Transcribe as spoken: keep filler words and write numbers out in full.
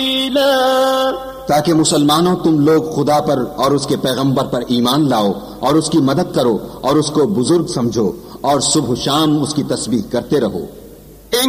ताकि मुसलमानों तुम लोग खुदा पर और उसके पैगंबर पर ईमान लाओ और उसकी मदद करो और उसको बुजुर्ग समझो और सुबह शाम उसकी तस्बीह करते रहो।